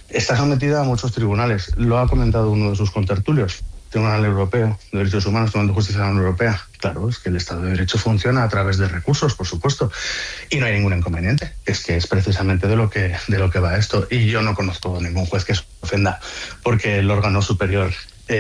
está sometida a muchos tribunales. Lo ha comentado uno de sus contertulios. Tribunal Europeo de Derechos Humanos, Tribunal de Justicia de la Unión Europea. Claro, es que el Estado de Derecho funciona a través de recursos, por supuesto, y no hay ningún inconveniente. Es que es precisamente de lo que va esto. Y yo no conozco ningún juez que se ofenda porque el órgano superior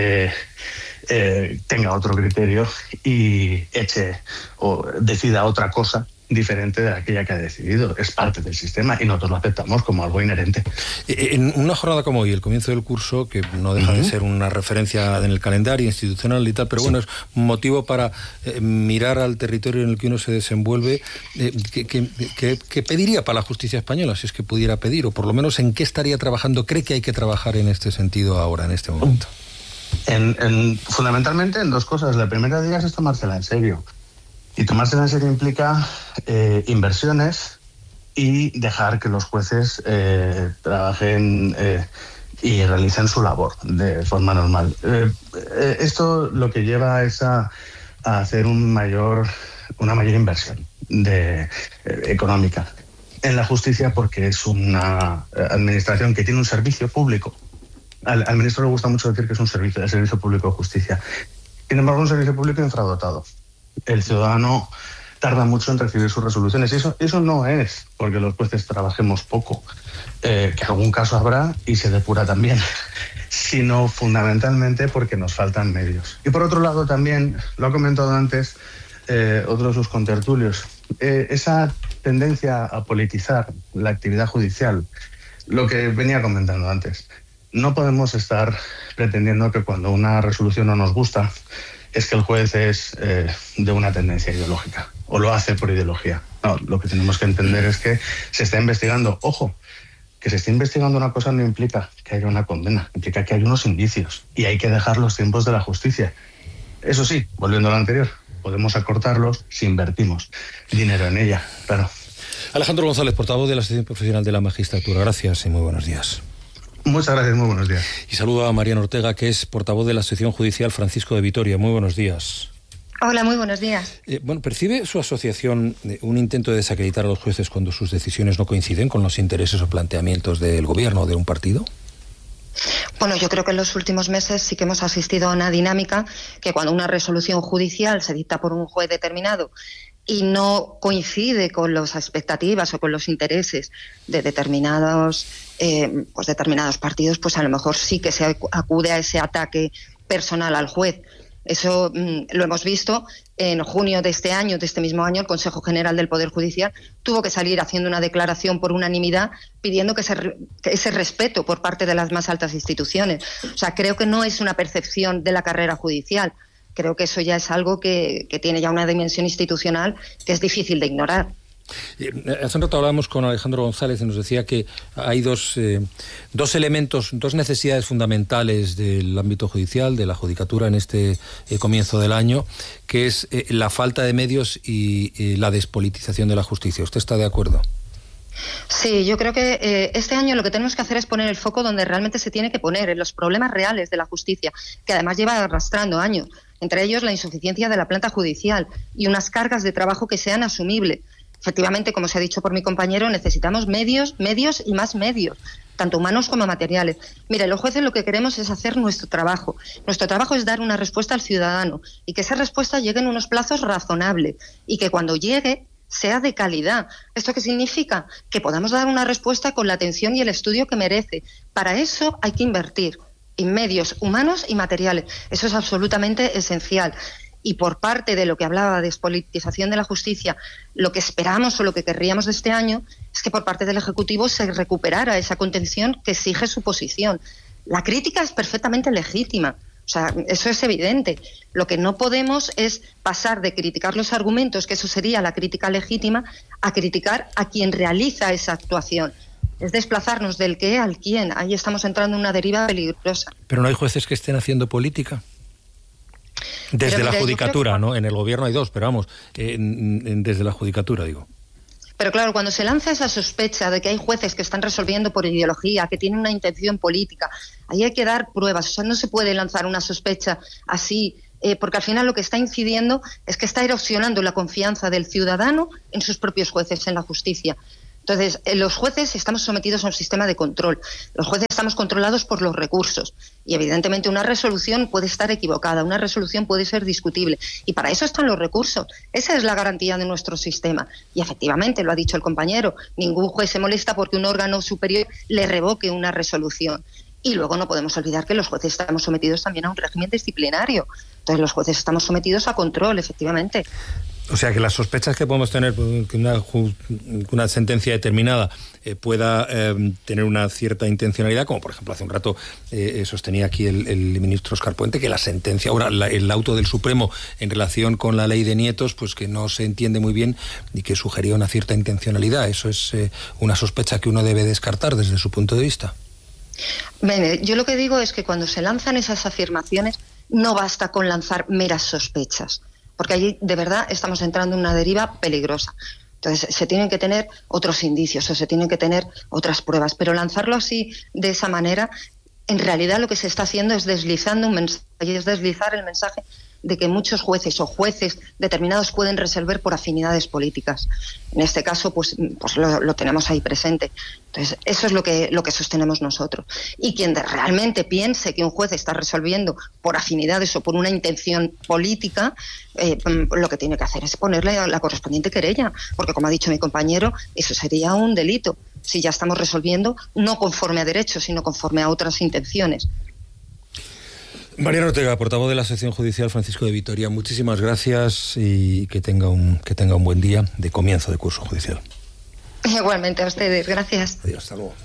tenga otro criterio y eche o decida otra cosa diferente de aquella que ha decidido. Es parte del sistema y nosotros lo aceptamos como algo inherente. En una jornada como hoy, el comienzo del curso, que no deja de ser una referencia en el calendario institucional y tal, pero bueno, es un motivo para mirar al territorio en el que uno se desenvuelve. ¿Qué pediría para la justicia española, si es que pudiera pedir? O por lo menos, ¿en qué estaría trabajando? ¿Cree que hay que trabajar en este sentido ahora, en este momento? Fundamentalmente en dos cosas. La primera de ellas es tomársela en serio. Y tomársela en serio implica inversiones y dejar que los jueces trabajen y realicen su labor de forma normal. Esto lo que lleva es a hacer una mayor inversión económica en la justicia, porque es una administración que tiene un servicio público. Al ministro le gusta mucho decir que es un servicio, el Servicio Público de Justicia. Sin embargo, un servicio público infradotado. El ciudadano tarda mucho en recibir sus resoluciones. Eso no es porque los jueces trabajemos poco, que algún caso habrá y se depura también, sino fundamentalmente porque nos faltan medios. Y por otro lado también, lo ha comentado antes otro de sus contertulios, esa tendencia a politizar la actividad judicial, lo que venía comentando antes. No podemos estar pretendiendo que cuando una resolución no nos gusta es que el juez es de una tendencia ideológica o lo hace por ideología. No, lo que tenemos que entender es que se está investigando. Ojo, que se esté investigando una cosa no implica que haya una condena, implica que hay unos indicios y hay que dejar los tiempos de la justicia. Eso sí, volviendo a lo anterior, podemos acortarlos si invertimos dinero en ella, claro. Alejandro González, portavoz de la Asociación Profesional de la Magistratura. Gracias y muy buenos días. Muchas gracias, muy buenos días. Y saludo a Mariana Ortega, que es portavoz de la Asociación Judicial Francisco de Vitoria. Muy buenos días. Hola, muy buenos días. ¿Percibe su asociación un intento de desacreditar a los jueces cuando sus decisiones no coinciden con los intereses o planteamientos del gobierno o de un partido? Bueno, yo creo que en los últimos meses sí que hemos asistido a una dinámica que cuando una resolución judicial se dicta por un juez determinado y no coincide con las expectativas o con los intereses de determinados partidos, pues a lo mejor sí que se acude a ese ataque personal al juez. Eso lo hemos visto. En junio de este año, de este mismo año, el Consejo General del Poder Judicial tuvo que salir haciendo una declaración por unanimidad pidiendo que ese respeto por parte de las más altas instituciones. O sea, creo que no es una percepción de la carrera judicial. Creo que eso ya es algo que tiene ya una dimensión institucional que es difícil de ignorar. Hace un rato hablábamos con Alejandro González y nos decía que hay dos elementos, dos necesidades fundamentales del ámbito judicial, de la judicatura en este comienzo del año, que es la falta de medios y la despolitización de la justicia. ¿Usted está de acuerdo? Sí, yo creo que este año lo que tenemos que hacer es poner el foco donde realmente se tiene que poner, en los problemas reales de la justicia, que además lleva arrastrando años, entre ellos la insuficiencia de la planta judicial y unas cargas de trabajo que sean asumibles. Efectivamente, como se ha dicho por mi compañero, necesitamos medios y más medios, tanto humanos como materiales. Mire, los jueces lo que queremos es hacer nuestro trabajo. Nuestro trabajo es dar una respuesta al ciudadano y que esa respuesta llegue en unos plazos razonables y que cuando llegue sea de calidad. ¿Esto qué significa? Que podamos dar una respuesta con la atención y el estudio que merece. Para eso hay que invertir en medios humanos y materiales. Eso es absolutamente esencial. Y por parte de lo que hablaba de despolitización de la justicia, lo que esperamos o lo que querríamos de este año es que por parte del Ejecutivo se recuperara esa contención que exige su posición. La crítica es perfectamente legítima, o sea, eso es evidente. Lo que no podemos es pasar de criticar los argumentos, que eso sería la crítica legítima, a criticar a quien realiza esa actuación. Es desplazarnos del qué al quién. Ahí estamos entrando en una deriva peligrosa. Pero no hay jueces que estén haciendo política. Desde la judicatura, ¿no? En el gobierno hay dos, pero vamos, desde la judicatura, digo. Pero claro, cuando se lanza esa sospecha de que hay jueces que están resolviendo por ideología, que tienen una intención política, ahí hay que dar pruebas. O sea, no se puede lanzar una sospecha así, porque al final lo que está incidiendo es que está erosionando la confianza del ciudadano en sus propios jueces, en la justicia. Entonces, los jueces estamos sometidos a un sistema de control. Los jueces estamos controlados por los recursos. Y evidentemente una resolución puede estar equivocada, una resolución puede ser discutible. Y para eso están los recursos. Esa es la garantía de nuestro sistema. Y efectivamente, lo ha dicho el compañero, ningún juez se molesta porque un órgano superior le revoque una resolución. Y luego no podemos olvidar que los jueces estamos sometidos también a un régimen disciplinario. Entonces los jueces estamos sometidos a control, efectivamente. O sea, que las sospechas que podemos tener que una sentencia determinada pueda tener una cierta intencionalidad, como por ejemplo hace un rato sostenía aquí el ministro Óscar Puente, que la sentencia, ahora el auto del Supremo en relación con la ley de nietos, pues que no se entiende muy bien y que sugería una cierta intencionalidad. ¿Eso es una sospecha que uno debe descartar desde su punto de vista? Bien, yo lo que digo es que cuando se lanzan esas afirmaciones no basta con lanzar meras sospechas, porque allí de verdad estamos entrando en una deriva peligrosa. Entonces se tienen que tener otros indicios o se tienen que tener otras pruebas, pero lanzarlo así, de esa manera, en realidad lo que se está haciendo es deslizando un mensaje, es deslizar el mensaje de que muchos jueces o jueces determinados pueden resolver por afinidades políticas. En este caso, pues lo tenemos ahí presente. Entonces, eso es lo que sostenemos nosotros. Y quien realmente piense que un juez está resolviendo por afinidades o por una intención política, lo que tiene que hacer es ponerle la correspondiente querella, porque como ha dicho mi compañero, eso sería un delito, si ya estamos resolviendo no conforme a derecho, sino conforme a otras intenciones. Mariano Ortega, portavoz de la sección judicial Francisco de Vitoria, muchísimas gracias y que tenga un buen día de comienzo de curso judicial. Igualmente a ustedes, gracias. Adiós, hasta luego.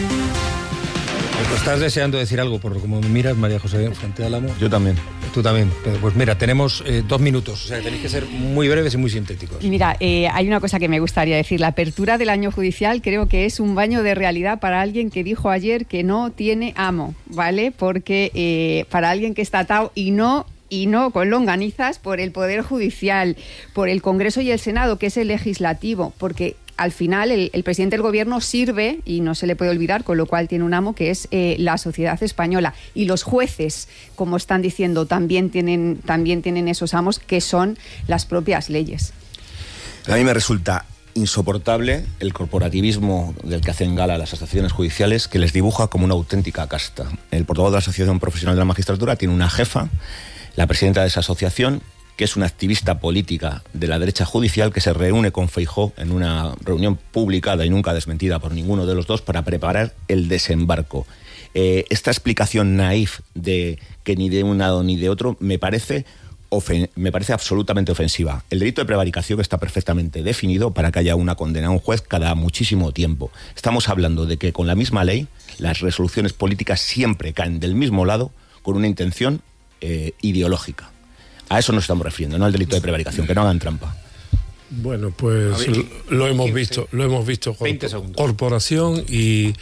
¿Estás deseando decir algo por como me miras, María José Fuente Álamo? Yo también. Tú también. Pues mira, tenemos 2 minutos, o sea, tenéis que ser muy breves y muy sintéticos. Mira, hay una cosa que me gustaría decir. La apertura del año judicial creo que es un baño de realidad para alguien que dijo ayer que no tiene amo, ¿vale? Porque para alguien que está atado y no con longanizas por el Poder Judicial, por el Congreso y el Senado, que es el legislativo, porque al final el presidente del gobierno sirve, y no se le puede olvidar, con lo cual tiene un amo que es la sociedad española. Y los jueces, como están diciendo, también tienen esos amos que son las propias leyes. A mí me resulta insoportable el corporativismo del que hacen gala las asociaciones judiciales, que les dibuja como una auténtica casta. El portavoz de la Asociación Profesional de la Magistratura tiene una jefa, la presidenta de esa asociación, que es una activista política de la derecha judicial, que se reúne con Feijóo en una reunión publicada y nunca desmentida por ninguno de los dos para preparar el desembarco. Esta explicación naif de que ni de un lado ni de otro me parece absolutamente ofensiva. El delito de prevaricación está perfectamente definido para que haya una condena a un juez cada muchísimo tiempo. Estamos hablando de que con la misma ley las resoluciones políticas siempre caen del mismo lado con una intención ideológica. A eso nos estamos refiriendo, no al delito de prevaricación, que no hagan trampa. Bueno, pues lo hemos visto. Corporación y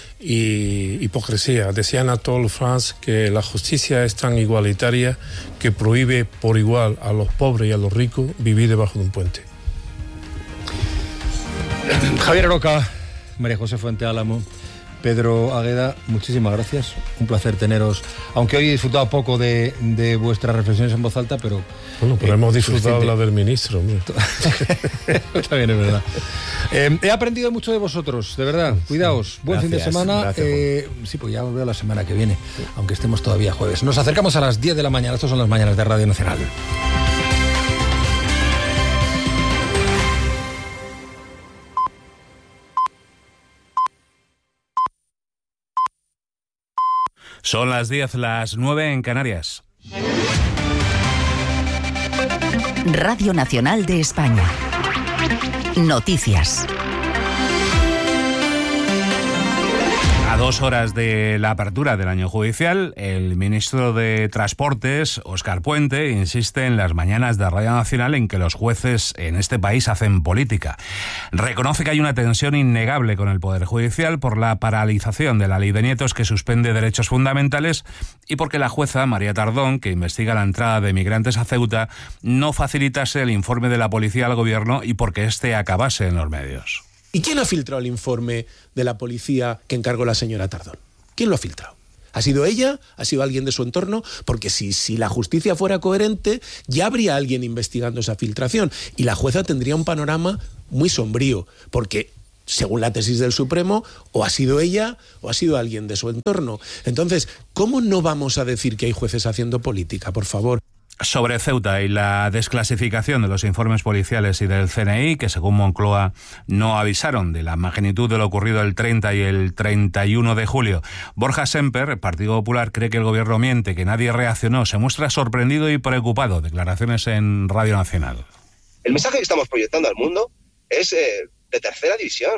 hipocresía. Decía Anatole France que la justicia es tan igualitaria que prohíbe por igual a los pobres y a los ricos vivir debajo de un puente. Javier Aroca, María José Fuente Álamo, Pedro Agueda, muchísimas gracias. Un placer teneros, aunque hoy he disfrutado poco de vuestras reflexiones en voz alta, pero... Bueno, pero hemos disfrutado la del ministro. También es verdad. He aprendido mucho de vosotros, de verdad. Cuidaos. Buen fin de semana. Sí, pues ya os veo la semana que viene, aunque estemos todavía jueves. Nos acercamos a las 10 de la mañana. Estas son las mañanas de Radio Nacional. Son las 10, las 9 en Canarias. Radio Nacional de España. Noticias. A 2 horas de la apertura del año judicial, el ministro de Transportes, Óscar Puente, insiste en las mañanas de Radio Nacional en que los jueces en este país hacen política. Reconoce que hay una tensión innegable con el Poder Judicial por la paralización de la ley de nietos que suspende derechos fundamentales y porque la jueza María Tardón, que investiga la entrada de migrantes a Ceuta, no facilitase el informe de la policía al gobierno y porque éste acabase en los medios. ¿Y quién ha filtrado el informe de la policía que encargó la señora Tardón? ¿Quién lo ha filtrado? ¿Ha sido ella? ¿Ha sido alguien de su entorno? Porque si la justicia fuera coherente, ya habría alguien investigando esa filtración. Y la jueza tendría un panorama muy sombrío, porque según la tesis del Supremo, o ha sido ella o ha sido alguien de su entorno. Entonces, ¿cómo no vamos a decir que hay jueces haciendo política, por favor? Sobre Ceuta y la desclasificación de los informes policiales y del CNI, que según Moncloa no avisaron de la magnitud de lo ocurrido el 30 y el 31 de julio. Borja Semper, Partido Popular, cree que el gobierno miente, que nadie reaccionó. Se muestra sorprendido y preocupado. Declaraciones en Radio Nacional. El mensaje que estamos proyectando al mundo es de tercera división.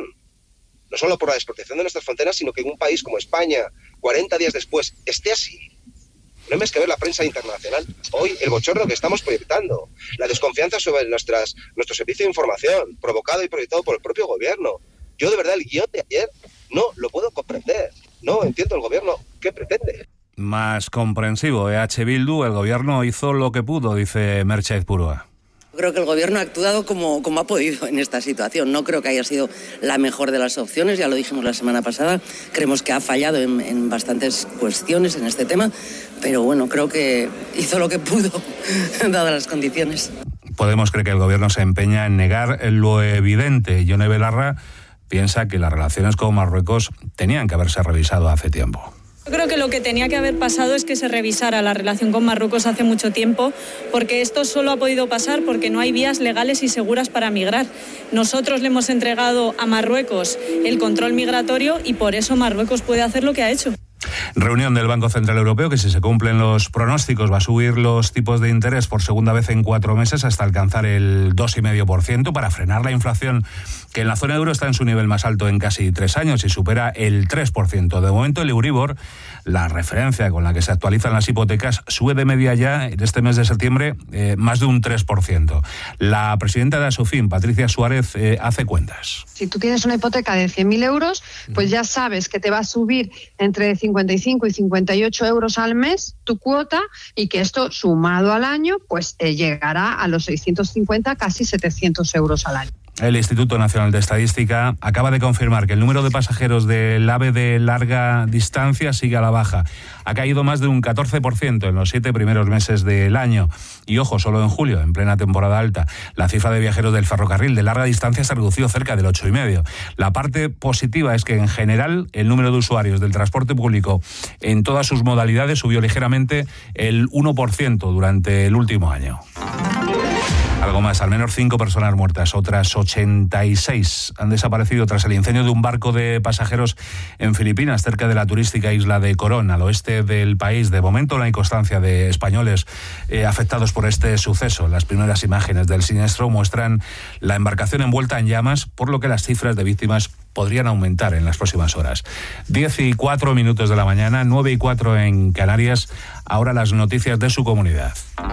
No solo por la desprotección de nuestras fronteras, sino que en un país como España, 40 días después, esté así. No hay más que ver la prensa internacional. Hoy, el bochorno que estamos proyectando, la desconfianza sobre nuestro servicio de información, provocado y proyectado por el propio gobierno. Yo, de verdad, el guión de ayer no lo puedo comprender. No entiendo el gobierno qué pretende. Más comprensivo, EH Bildu, el gobierno hizo lo que pudo, dice Merchez Purua. Creo que el gobierno ha actuado como ha podido en esta situación. No creo que haya sido la mejor de las opciones, ya lo dijimos la semana pasada. Creemos que ha fallado en bastantes cuestiones en este tema, pero bueno, creo que hizo lo que pudo, dadas las condiciones. Podemos creer que el gobierno se empeña en negar lo evidente. Yone Belarra piensa que las relaciones con Marruecos tenían que haberse revisado hace tiempo. Yo creo que lo que tenía que haber pasado es que se revisara la relación con Marruecos hace mucho tiempo, porque esto solo ha podido pasar porque no hay vías legales y seguras para migrar. Nosotros le hemos entregado a Marruecos el control migratorio y por eso Marruecos puede hacer lo que ha hecho. Reunión del Banco Central Europeo que, si se cumplen los pronósticos, va a subir los tipos de interés por segunda vez en 4 meses hasta alcanzar el 2,5% para frenar la inflación, que en la zona euro está en su nivel más alto en casi 3 años y supera el 3%. De momento, el Euribor, la referencia con la que se actualizan las hipotecas, sube de media ya en este mes de septiembre más de un 3%. La presidenta de Asofin, Patricia Suárez, hace cuentas. Si tú tienes una hipoteca de 100.000 euros, pues ya sabes que te va a subir entre 55 y 58 euros al mes tu cuota y que esto sumado al año pues llegará a los 650, casi 700 euros al año. El Instituto Nacional de Estadística acaba de confirmar que el número de pasajeros del AVE de larga distancia sigue a la baja. Ha caído más de un 14% en los 7 primeros meses del año. Y ojo, solo en julio, en plena temporada alta, la cifra de viajeros del ferrocarril de larga distancia se ha reducido cerca del 8,5%. La parte positiva es que, en general, el número de usuarios del transporte público en todas sus modalidades subió ligeramente el 1% durante el último año. Algo más, al menos 5 personas muertas, otras 86 han desaparecido tras el incendio de un barco de pasajeros en Filipinas, cerca de la turística isla de Corón, al oeste del país. De momento no hay constancia de españoles afectados por este suceso. Las primeras imágenes del siniestro muestran la embarcación envuelta en llamas, por lo que las cifras de víctimas podrían aumentar en las próximas horas. 10:04 de la mañana, 9:04 en Canarias. Ahora las noticias de su comunidad.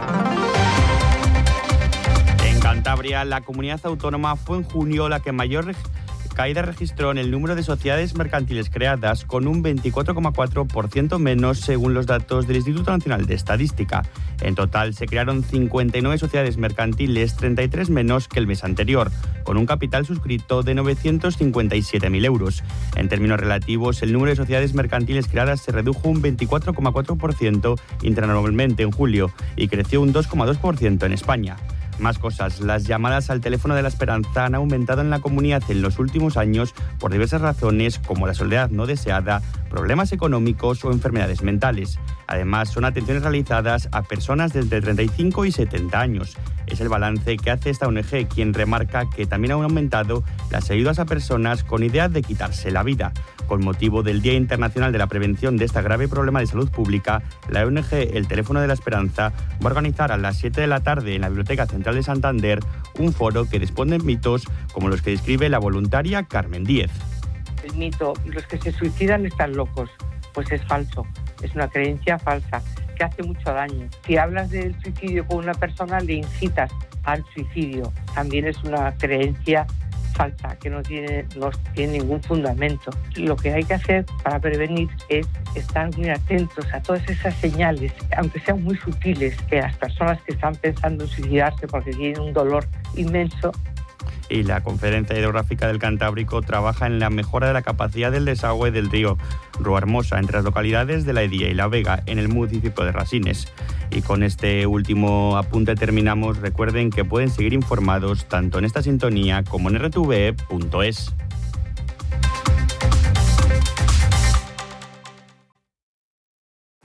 Cantabria, la comunidad autónoma, fue en junio la que mayor caída registró en el número de sociedades mercantiles creadas, con un 24,4% menos según los datos del Instituto Nacional de Estadística. En total se crearon 59 sociedades mercantiles, 33 menos que el mes anterior, con un capital suscrito de 957.000 euros. En términos relativos, el número de sociedades mercantiles creadas se redujo un 24,4% interanualmente en julio y creció un 2,2% en España. Más cosas. Las llamadas al teléfono de la esperanza han aumentado en la comunidad en los últimos años por diversas razones, como la soledad no deseada, problemas económicos o enfermedades mentales. Además, son atenciones realizadas a personas de entre 35 y 70 años. Es el balance que hace esta ONG, quien remarca que también han aumentado las ayudas a personas con idea de quitarse la vida. Con motivo del Día Internacional de la Prevención de esta grave problema de salud pública, la ONG El Teléfono de la Esperanza va a organizar a las 7 de la tarde en la Biblioteca Central de Santander un foro que dispone de mitos como los que describe la voluntaria Carmen Díez. El mito, los que se suicidan están locos, pues es falso, es una creencia falsa que hace mucho daño. Si hablas del suicidio con una persona, le incitas al suicidio. También es una creencia falsa que no tiene ningún fundamento. Lo que hay que hacer para prevenir es estar muy atentos a todas esas señales, aunque sean muy sutiles, que las personas que están pensando en suicidarse porque tienen un dolor inmenso. Y la Conferencia Hidrográfica del Cantábrico trabaja en la mejora de la capacidad del desagüe del río Ruarmosa entre las localidades de La Edía y La Vega, en el municipio de Rasines. Y con este último apunte terminamos. Recuerden que pueden seguir informados tanto en esta sintonía como en rtve.es.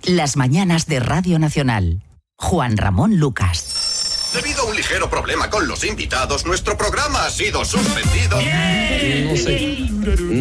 Las mañanas de Radio Nacional. Juan Ramón Lucas. Debido a un ligero problema con los invitados, nuestro programa ha sido suspendido. No sé.